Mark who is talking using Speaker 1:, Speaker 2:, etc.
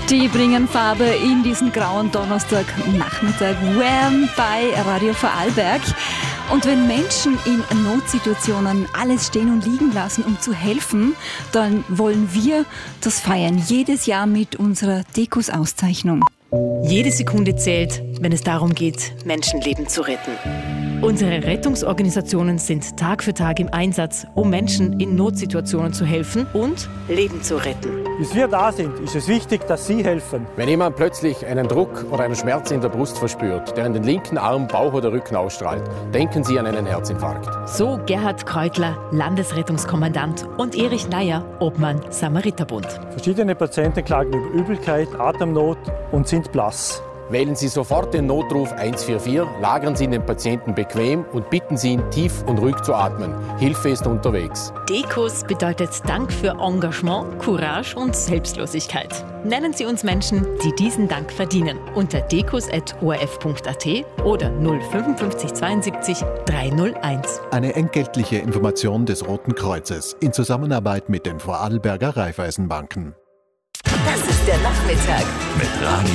Speaker 1: Die bringen Farbe in diesen grauen Donnerstagnachmittag. Wham! Bei Radio Vorarlberg. Und wenn Menschen in Notsituationen alles stehen und liegen lassen, um zu helfen, dann wollen wir das feiern. Jedes Jahr mit unserer Decus-Auszeichnung.
Speaker 2: Jede Sekunde zählt, wenn es darum geht, Menschenleben zu retten. Unsere Rettungsorganisationen sind Tag für Tag im Einsatz, um Menschen in Notsituationen zu helfen und Leben zu retten.
Speaker 3: Bis wir da sind, ist es wichtig, dass Sie helfen.
Speaker 4: Wenn jemand plötzlich einen Druck oder einen Schmerz in der Brust verspürt, der in den linken Arm, Bauch oder Rücken ausstrahlt, denken Sie an einen Herzinfarkt.
Speaker 2: So Gerhard Kreutler, Landesrettungskommandant, und Erich Neier, Obmann Samariterbund.
Speaker 3: Verschiedene Patienten klagen über Übelkeit, Atemnot und sind blass.
Speaker 4: Wählen Sie sofort den Notruf 144, lagern Sie den Patienten bequem und bitten Sie ihn, tief und ruhig zu atmen. Hilfe ist unterwegs.
Speaker 2: Decus bedeutet Dank für Engagement, Courage und Selbstlosigkeit. Nennen Sie uns Menschen, die diesen Dank verdienen. Unter decus@orf.at oder 055 72 301.
Speaker 5: Eine entgeltliche Information des Roten Kreuzes in Zusammenarbeit mit den Vorarlberger Raiffeisenbanken.
Speaker 6: Das ist der Nachmittag
Speaker 7: mit Radio